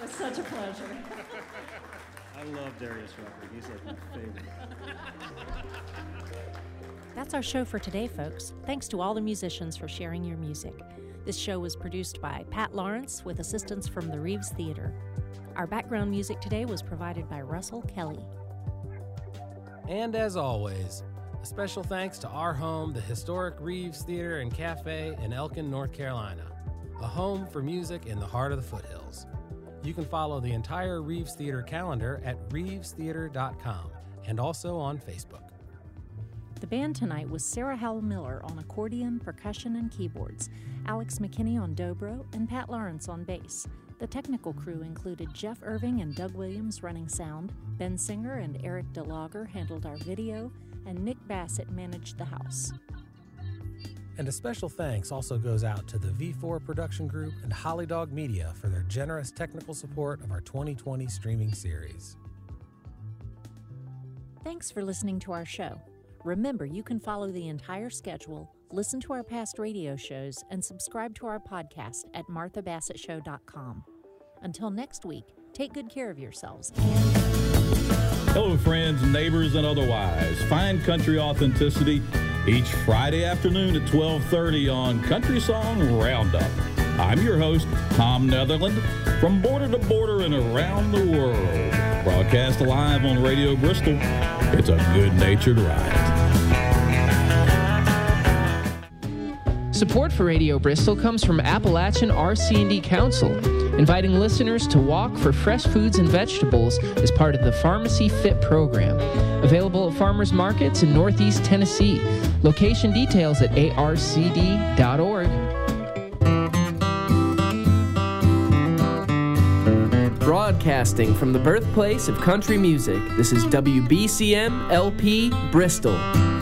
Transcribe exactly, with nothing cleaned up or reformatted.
was such a pleasure. I love Darius Rucker. He's like my favorite. That's our show for today, folks. Thanks to all the musicians for sharing your music. This show was produced by Pat Lawrence with assistance from the Reeves Theater. Our background music today was provided by Russell Kelly. And as always, a special thanks to our home, the historic Reeves Theater and Cafe in Elkin, North Carolina, a home for music in the heart of the foothills. You can follow the entire Reeves Theater calendar at reeves theater dot com and also on Facebook. The band tonight was Sarah Howell Miller on accordion, percussion, and keyboards, Alex McKinney on dobro, and Pat Lawrence on bass. The technical crew included Jeff Irving and Doug Williams running sound, Ben Singer and Eric DeLager handled our video, and Nick Bassett managed the house. And a special thanks also goes out to the V four Production Group and Holly Dog Media for their generous technical support of our twenty twenty streaming series. Thanks for listening to our show. Remember, you can follow the entire schedule, listen to our past radio shows, and subscribe to our podcast at martha bassett show dot com. Until next week, take good care of yourselves. And Hello, friends, neighbors, and otherwise. Find country authenticity each Friday afternoon at twelve thirty on Country Song Roundup. I'm your host, Tom Netherland, from border to border and around the world. Broadcast live on Radio Bristol. It's a good-natured ride. Support for Radio Bristol comes from Appalachian R C and D Council, inviting listeners to walk for fresh foods and vegetables as part of the Pharmacy Fit program. Available at farmers markets in Northeast Tennessee. Location details at A R C D dot org. Broadcasting from the birthplace of country music, this is W B C M L P Bristol.